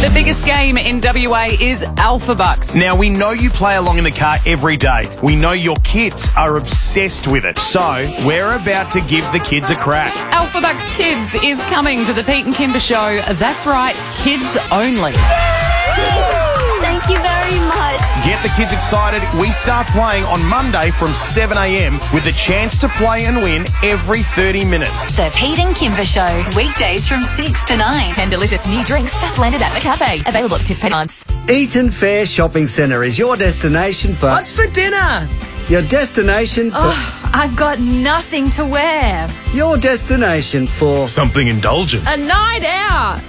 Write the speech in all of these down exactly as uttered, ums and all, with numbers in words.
The biggest game in W A is Alpha Bucks. Now, we know you play along in the car every day. We know your kids are obsessed with it. So, we're about to give the kids a crack. Alpha Bucks Kids is coming to the Pete and Kimber Show. That's right, kids only. Thank you very much. Get the kids excited. We start playing on Monday from seven a.m. with a chance to play and win every thirty minutes. The Pete and Kimber Show, weekdays from six to nine. Ten delicious new drinks just landed at the cafe. Available at participating months. Eaton Fair Shopping Centre is your destination for... What's for dinner? Your destination for... Oh, I've got nothing to wear. Your destination for... Something indulgent. A night out.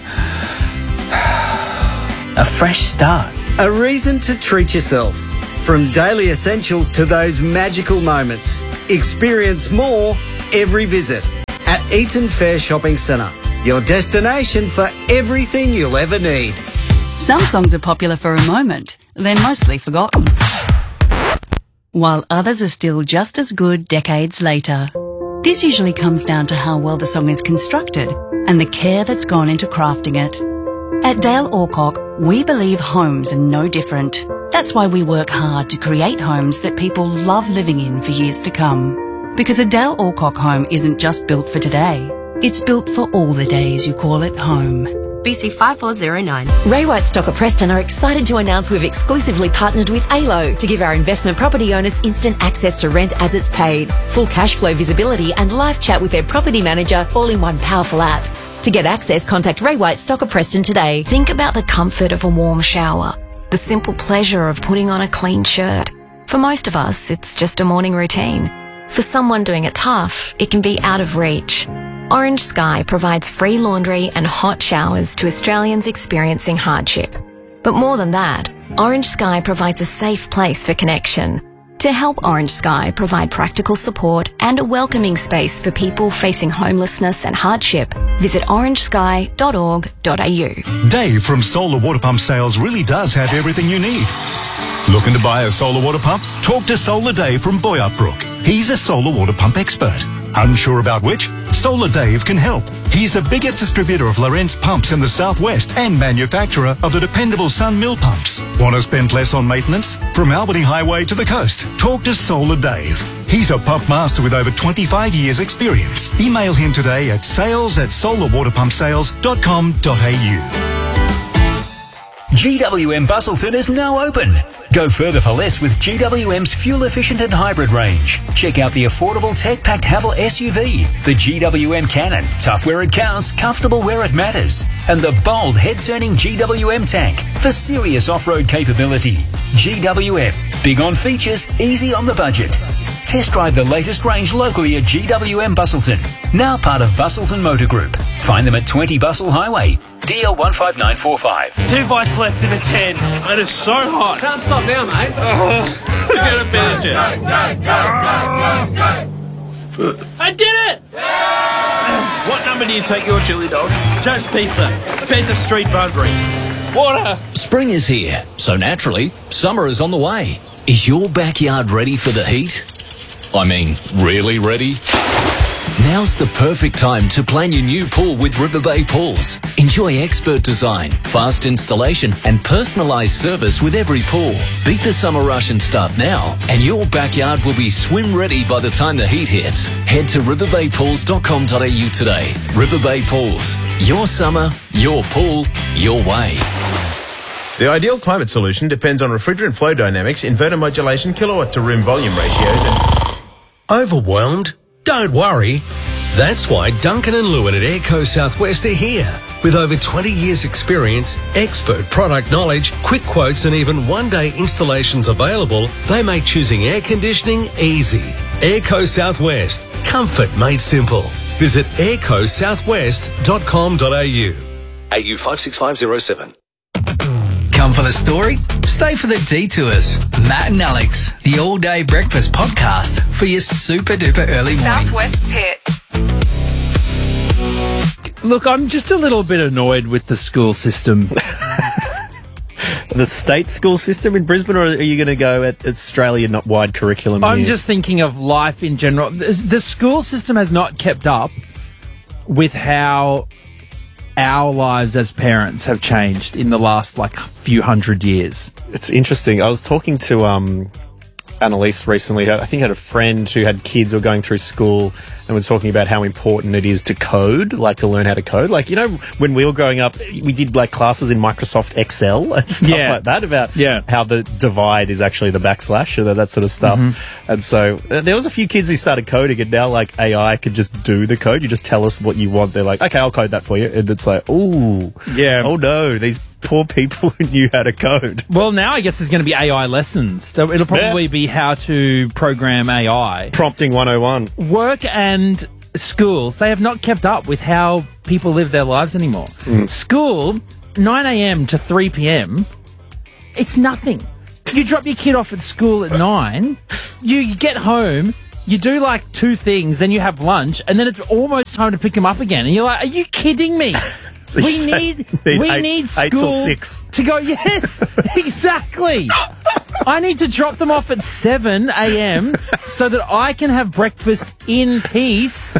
A fresh start. A reason to treat yourself. From daily essentials to those magical moments. Experience more every visit at Eaton Fair Shopping Centre. Your destination for everything you'll ever need. Some songs are popular for a moment, then mostly forgotten. While others are still just as good decades later. This usually comes down to how well the song is constructed and the care that's gone into crafting it. At Dale Orcock, we believe homes are no different. That's why we work hard to create homes that people love living in for years to come. Because a Dale Orcock home isn't just built for today. It's built for all the days you call it home. B C five four zero nine. Ray White Stocker Preston are excited to announce we've exclusively partnered with A L O to give our investment property owners instant access to rent as it's paid, full cash flow visibility and live chat with their property manager all in one powerful app. To get access, contact Ray White Stocker Preston today. Think about the comfort of a warm shower, the simple pleasure of putting on a clean shirt. For most of us, it's just a morning routine. For someone doing it tough, it can be out of reach. Orange Sky provides free laundry and hot showers to Australians experiencing hardship. But more than that, Orange Sky provides a safe place for connection. To help Orange Sky provide practical support and a welcoming space for people facing homelessness and hardship, visit orange sky dot org dot a u. Dave from Solar Water Pump Sales really does have everything you need. Looking to buy a solar water pump? Talk to Solar Dave from Boyup Brook. He's a solar water pump expert. Unsure about which? Solar Dave can help. He's the biggest distributor of Lorentz pumps in the southwest and manufacturer of the dependable Sun Mill pumps. Want to spend less on maintenance? From Albany Highway to the coast, talk to Solar Dave. He's a pump master with over twenty-five years experience. Email him today at sales at solar water pump sales dot com dot a u. G W M Busselton is now open. Go further for less with G W M's fuel-efficient and hybrid range. Check out the affordable tech-packed Haval S U V, the G W M Cannon, tough where it counts, comfortable where it matters, and the bold head-turning G W M tank for serious off-road capability. G W M, big on features, easy on the budget. Test drive the latest range locally at G W M Busselton, now part of Busselton Motor Group. Find them at twenty Bussell Highway, D L one five nine four five. Two bites left in a ten. It is so hot. Can't stop now, mate. Oh, get a finish it. I did it! Yeah! What number do you take your chili dog? Toast Pizza, Spencer Street, Bunbury. Water! Spring is here, so naturally, summer is on the way. Is your backyard ready for the heat? I mean, really ready? Now's the perfect time to plan your new pool with River Bay Pools. Enjoy expert design, fast installation and personalised service with every pool. Beat the summer rush and start now, and your backyard will be swim ready by the time the heat hits. Head to river bay pools dot com dot a u today. River Bay Pools. Your summer, your pool, your way. The ideal climate solution depends on refrigerant flow dynamics, inverter modulation, kilowatt to room volume ratios and... Overwhelmed? Don't worry. That's why Duncan and Lewin at Airco Southwest are here. With over twenty years experience, expert product knowledge, quick quotes and even one-day installations available, they make choosing air conditioning easy. Airco Southwest. Comfort made simple. Visit airco southwest dot com dot a u. A U five six five zero seven. Come for the story? Stay for the detours. Matt and Alex, the all-day breakfast podcast for your super-duper early morning. Southwest's hit. Look, I'm just a little bit annoyed with the school system. The state school system in Brisbane, or are you going to go at Australia-wide curriculum? I'm here? just thinking of life in general. The, the school system has not kept up with how our lives as parents have changed in the last like few hundred years. It's interesting. I was talking to um, Annalise recently. I think I had a friend who had kids who were going through school and was talking about how important it is to code, like to learn how to code. Like, you know, when we were growing up, we did like classes in Microsoft Excel and stuff Yeah. like that about Yeah. how the divide is actually the backslash or that, that sort of stuff. Mm-hmm. And so uh, there was a few kids who started coding, and now like A I could just do the code. You just tell us what you want. They're like, okay, I'll code that for you. And it's like, ooh, Yeah. oh no, these poor people who knew how to code. Well, now I guess there's going to be A I lessons. So it'll probably be how to program A I. Prompting one oh one. Work and schools, they have not kept up with how people live their lives anymore. School, nine a.m. to three p.m., it's nothing. You drop your kid off at school at nine, you, you get home, you do like two things, then you have lunch, and then it's almost time to pick them up again. And you're like, are you kidding me? So you we say need, need we eight- need school eight till six. to go. Yes, exactly. I need to drop them off at seven a.m. so that I can have breakfast in peace,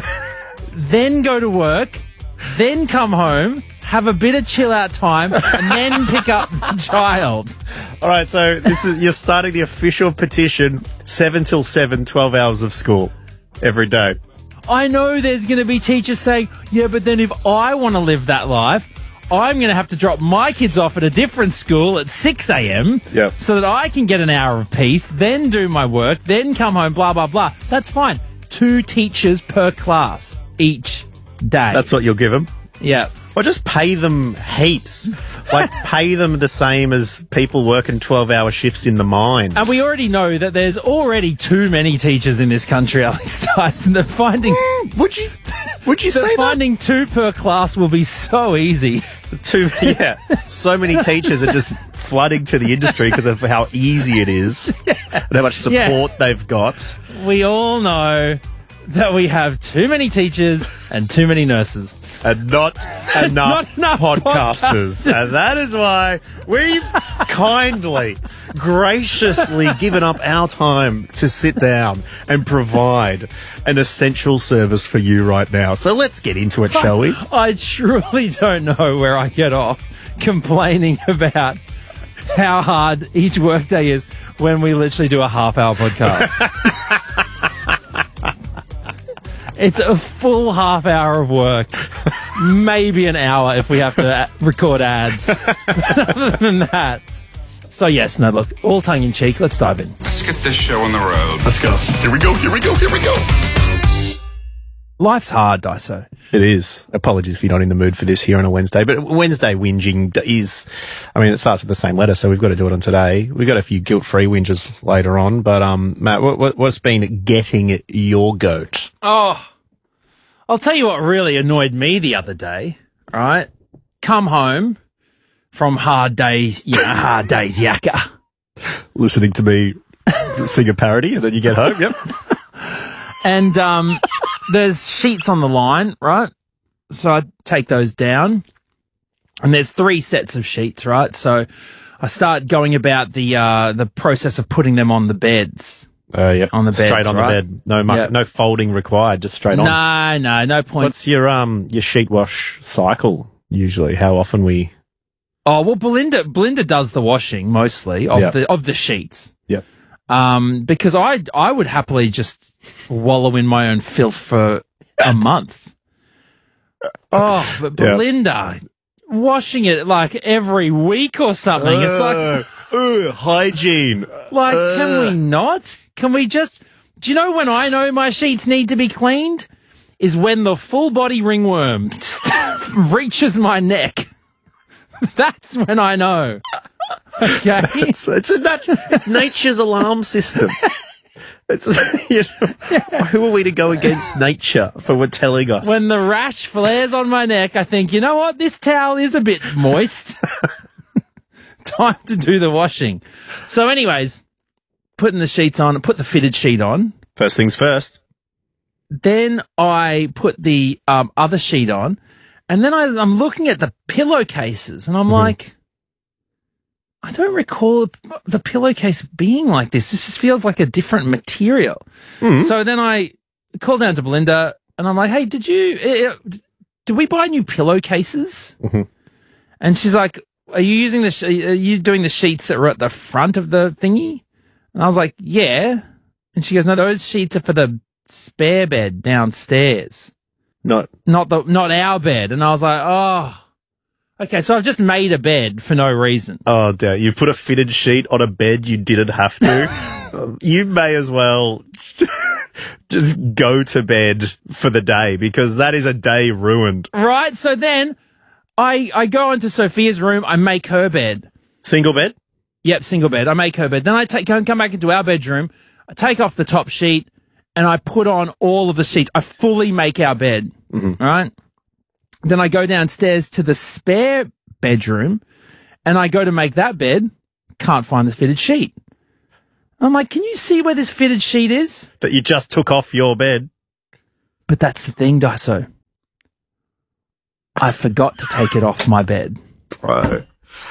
then go to work, then come home, have a bit of chill out time, and then pick up the child. All right, so this is you're starting the official petition, seven till seven, twelve hours of school every day. I know there's going to be teachers saying, yeah, but then if I want to live that life, I'm going to have to drop my kids off at a different school at six a.m. Yep. so that I can get an hour of peace, then do my work, then come home, blah, blah, blah. That's fine. Two teachers per class each day. That's what you'll give them. Yeah. Or just pay them heaps. Like, pay them the same as people working twelve-hour shifts in the mines. And we already know that there's already too many teachers in this country, Alex Dyson. They're finding... Would you... Would you that say finding two per class will be so easy. Two, yeah. So many teachers are just flooding to the industry because of how easy it is and how much support Yeah. they've got. We all know that we have too many teachers and too many nurses. And not enough, Not enough podcasters. podcasters. And that is why we've kindly, graciously given up our time to sit down and provide an essential service for you right now. So let's get into it, shall we? I truly don't know where I get off complaining about how hard each workday is when we literally do a half hour podcast. It's a full half hour of work, maybe an hour if we have to a- record ads. But other than that, so yes, no, look, all tongue in cheek. Let's dive in. Let's get this show on the road. Let's go. Here we go, here we go, here we go. Life's hard, Daiso. It is. Apologies if you're not in the mood for this here on a Wednesday, but Wednesday whinging d- is, I mean, it starts with the same letter, so we've got to do it on today. We've got a few guilt-free whinges later on, but, um, Matt, what, what, what's been getting your goat? Oh, I'll tell you what really annoyed me the other day, right? Come home from hard days, yeah, hard days yakka. Listening to me sing a parody and then you get home, yep. And um, there's sheets on the line, right? So I take those down, and there's three sets of sheets, right? So I start going about the uh, the process of putting them on the beds. Uh, yeah, on the beds, straight on right? the bed. No, mu- Yep. no folding required. Just straight on. No, no, no point. What's your um your sheet wash cycle usually? How often we? Oh well, Belinda Belinda does the washing mostly of Yep. the of the sheets. Yep. Um, because I I would happily just wallow in my own filth for a month. Oh, but Yep. Belinda washing it like every week or something. It's like. Uh, hygiene. Like, Uh. can we not? Can we just... Do you know when I know my sheets need to be cleaned? Is when the full body ringworm reaches my neck. That's when I know. Okay? It's, it's a nat- it's nature's alarm system. It's, you know, who are we to go against nature for what telling us? When the rash flares on my neck, I think, you know what? This towel is a bit moist. Time to do the washing. So anyways, putting the sheets on, put the fitted sheet on. First things first. Then I put the um, other sheet on, and then I, I'm looking at the pillowcases, and I'm Mm-hmm. like, I don't recall the pillowcase being like this. This just feels like a different material. Mm-hmm. So then I call down to Belinda, and I'm like, hey, did you... Uh, do we buy new pillowcases? Mhm. And she's like, are you using the, sh- are you doing the sheets that were at the front of the thingy? And I was like, yeah. And she goes, no, those sheets are for the spare bed downstairs. Not, not the, not our bed. And I was like, oh, okay. So I've just made a bed for no reason. Oh, dear. You put a fitted sheet on a bed you didn't have to. You may as well just go to bed for the day because that is a day ruined. Right. So then I, I go into Sophia's room. I make her bed. Single bed? Yep. Single bed. I make her bed. Then I take, go and come back into our bedroom. I take off the top sheet and I put on all of the sheets. I fully make our bed. Mm-hmm. Right. Then I go downstairs to the spare bedroom and I go to make that bed. Can't find the fitted sheet. I'm like, can you see where this fitted sheet is? That you just took off your bed. But that's the thing, Daiso. I forgot to take it off my bed. Bro.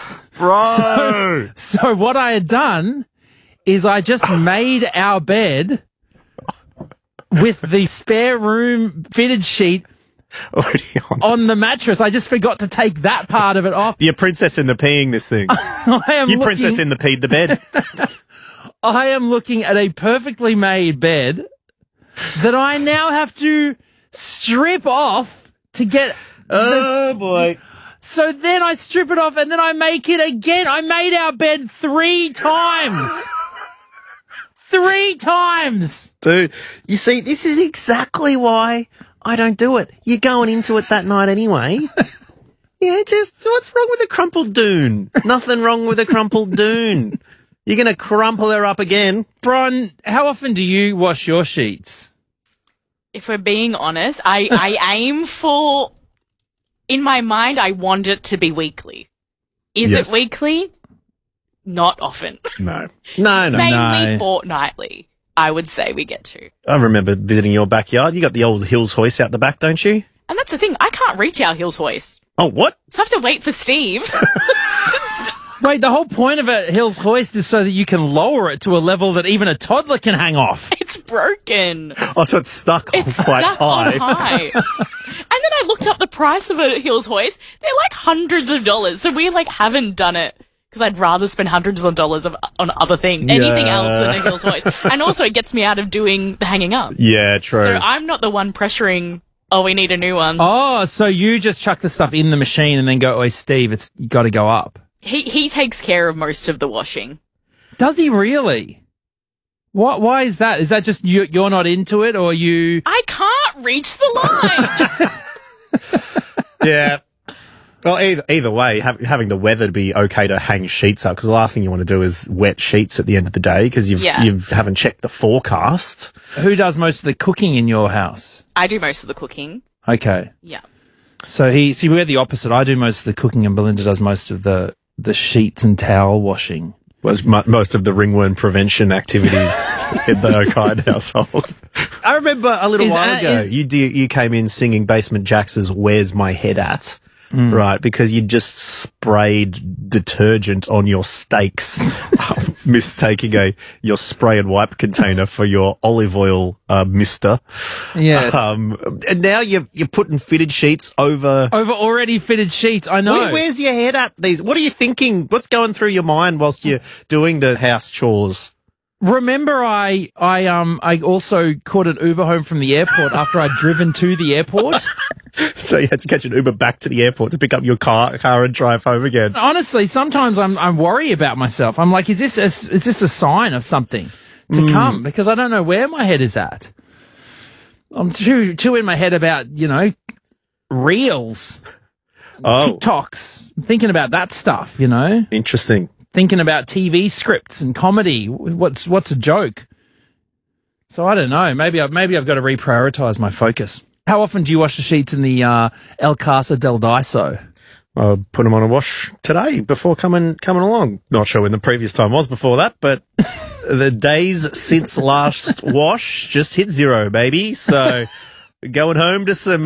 Bro! So, so what I had done is I just made our bed with the spare room fitted sheet on the mattress. I just forgot to take that part of it off. You're princess in the peeing this thing. I am you looking, princess in the peed the bed. I am looking at a perfectly made bed that I now have to strip off to get... Oh, the, boy. So then I strip it off and then I make it again. I made our bed three times. Three times. Dude, you see, this is exactly why I don't do it. You're going into it that night anyway. Yeah, just, what's wrong with a crumpled dune? Nothing wrong with a crumpled dune. You're going to crumple her up again. Bron, how often do you wash your sheets? If we're being honest, I, I aim for, in my mind, I want it to be weekly. Is Yes. it weekly? Not often. No. No, no. Mainly no. fortnightly, I would say we get to. I remember visiting your backyard. You got the old Hills hoist out the back, don't you? And that's the thing, I can't reach our Hills hoist. Oh, what? So I have to wait for Steve. Wait, the whole point of a Hills hoist is so that you can lower it to a level that even a toddler can hang off. It's broken. Oh, so it's stuck It's quite stuck high. on high. And then I looked up the price of a Hills hoist. They're like hundreds of dollars. So we like haven't done it because I'd rather spend hundreds of dollars of, on other things, anything Yeah. else than a Hills hoist. And also it gets me out of doing the hanging up. Yeah, true. So I'm not the one pressuring, oh, we need a new one. Oh, so you just chuck the stuff in the machine and then go, oh, Steve, it's got to go up. He he takes care of most of the washing. Does he really? What? Why is that? Is that just you, you're not into it or you... I can't reach the line. Yeah. Well, either, either way, ha- having the weather be okay to hang sheets up, because the last thing you want to do is wet sheets at the end of the day because you've, Yeah. you haven't checked the forecast. Who does most of the cooking in your house? I do most of the cooking. Okay. Yeah. So he, see, we're the opposite. I do most of the cooking and Belinda does most of the, the sheets and towel washing. Was mo- most of the ringworm prevention activities in the O'Kine household. I remember a little Is while that- ago, is- you d- you came in singing Basement Jax's "Where's My Head At," Mm. right? Because you just sprayed detergent on your steaks, mistaking a your spray and wipe container for your olive oil uh, mister. Yes. Um, and now you're you're putting fitted sheets over. Over already fitted sheets, I know. Where, where's your head at? These. What are you thinking? What's going through your mind whilst you're doing the house chores? Remember, I I um I also caught an Uber home from the airport after I'd driven to the airport. So you had to catch an Uber back to the airport to pick up your car, car and drive home again. Honestly, sometimes I'm I'm worried about myself. I'm like, is this a, is this a sign of something to Mm. come? Because I don't know where my head is at. I'm too too in my head about, you know, reels, Oh. TikToks. I'm thinking about that stuff. You know, Interesting. thinking about T V scripts and comedy. What's what's a joke? So I don't know. Maybe I've maybe I've got to reprioritize my focus. How often do you wash the sheets in the uh, El Casa del Daiso? I put them on a wash today before coming coming along. Not sure when the previous time was before that, but the days since last wash just hit zero, baby. So going home to some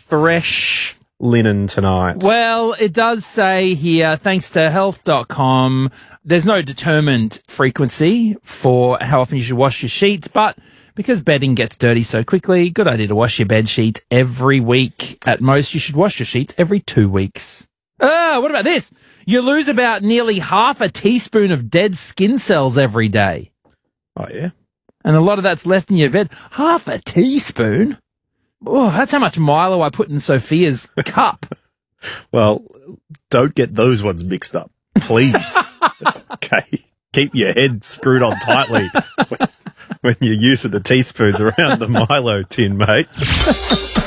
fresh linen tonight. Well, it does say here, thanks to health dot com, there's no determined frequency for how often you should wash your sheets, but Because bedding gets dirty so quickly, good idea to wash your bed sheets every week. At most, you should wash your sheets every two weeks. Ah, what about this? You lose about nearly half a teaspoon of dead skin cells every day. Oh, yeah? And a lot of that's left in your bed. Half a teaspoon? Oh, that's how much Milo I put in Sophia's cup. Well, don't get those ones mixed up, please. Okay? Keep your head screwed on tightly when, when you're using the teaspoons around the Milo tin, mate.